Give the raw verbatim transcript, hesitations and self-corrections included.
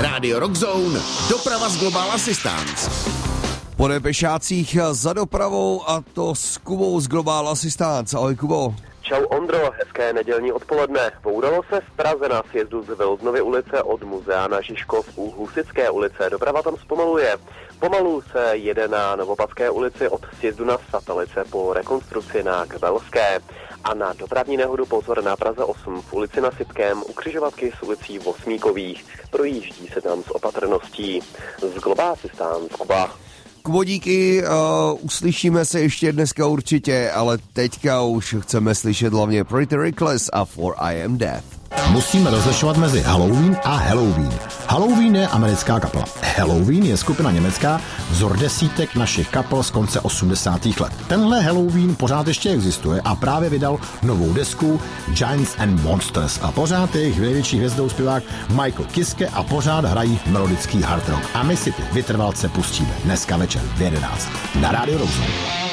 Rádio Rockzone, doprava z Global Assistance. Po depešácích za dopravou a to s Kubou z Global Assistance. Ahoj, Kubo. Čau Ondro, hezké nedělní odpoledne. Poudalo se v Praze na sjezdu z Vilznovy ulice od muzea na Žižkov u Husické ulice. Doprava tam zpomaluje. Pomalu se jede na Novopadské ulici od sjezdu na Satelice po rekonstrukci na Kvelské. A na dopravní nehodu pozor na Praze osm v ulici na Sypkém u křižovatky s ulicí Osmíkových. Projíždí se tam s opatrností. Z Global Assistance, Kuba. Kubo, díky, uh, uslyšíme se ještě dneska určitě, ale teďka už chceme slyšet hlavně Pretty Reckless a For I Am Death. Musíme rozlišovat mezi Halloween a Halloween. Halloween je americká kapela. Halloween je skupina německá, vzor desítek našich kapel z konce osmdesátých let. Tenhle Halloween pořád ještě existuje a právě vydal novou desku Giants and Monsters a pořád je jejich největší hvězdou zpěvák Michael Kiske a pořád hrají melodický hard rock. A my si ty vytrvalce pustíme dneska večer v jedenáct na Rádio Rockzone.